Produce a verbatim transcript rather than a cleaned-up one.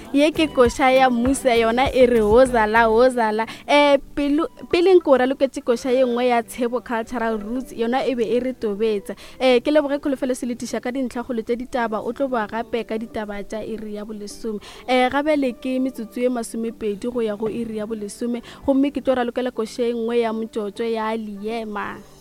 ye ke koša ya mmusa yona e re hozala hozala um peleng ko raloketse koša ye nngwe ya tshebo cultural roots yona e be e re tobetsa um ke leboge kholofelo se letiša ka dintlhagolo tša ditaba o tlo boa gape ka ditaba tša iri ya bolesome um gabele ke metsotso ye masomepedi go ya go iri ya bolesome gomme ke tlo ralokela koša ye nngwe ya motsotso ya liema